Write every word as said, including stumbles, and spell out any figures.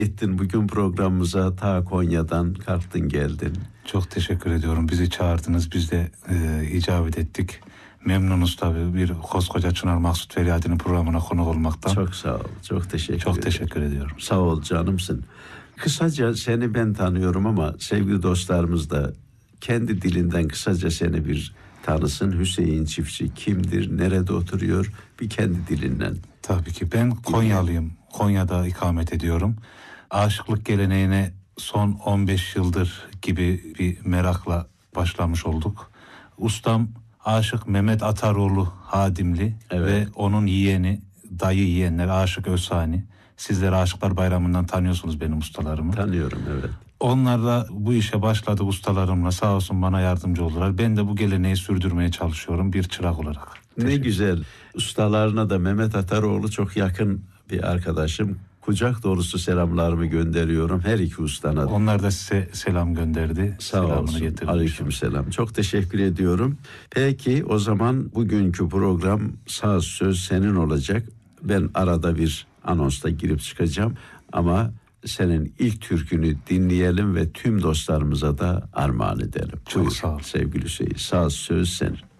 Gittin bugün programımıza, ta Konya'dan kalktın geldin. Çok teşekkür ediyorum. Bizi çağırdınız. Biz de e, icabet ettik. Memnunuz tabii bir koskoca Çınar Maksut Feryadi'nin programına konuk olmaktan. Çok sağ ol. Çok teşekkür Çok ederim. teşekkür ediyorum. Sağ ol canımsın. Kısaca seni ben tanıyorum ama sevgili dostlarımız da kendi dilinden kısaca seni bir tanısın. Hüseyin Çiftçi kimdir, nerede oturuyor, bir kendi dilinden. Tabii ki ben Konyalıyım. Konya'da ikamet ediyorum. Aşıklık geleneğine son on beş yıldır gibi bir merakla başlamış olduk. Ustam Aşık Mehmet Ataroğlu Hadimli, evet, ve onun yeğeni, dayı yeğenler Aşık Özhani. Sizler Aşıklar Bayramı'ndan tanıyorsunuz benim ustalarımı. Tanıyorum, evet. Onlarla bu işe başladık ustalarımla, sağ olsun bana yardımcı oldular. Ben de bu geleneği sürdürmeye çalışıyorum bir çırak olarak. Ne güzel. Ustalarına da Mehmet Ataroğlu çok yakın bir arkadaşım. Kucak dolusu selamlarımı gönderiyorum her iki ustana. Onlar da size selam gönderdi. Sağ olsun. Aleyküm selam. Çok teşekkür ediyorum. Peki o zaman bugünkü program saz söz senin olacak. Ben arada bir anonsta girip çıkacağım ama senin ilk türkünü dinleyelim ve tüm dostlarımıza da armağan edelim. Çok Buyur, sağ ol. Sevgili Hüseyin, saz söz senin.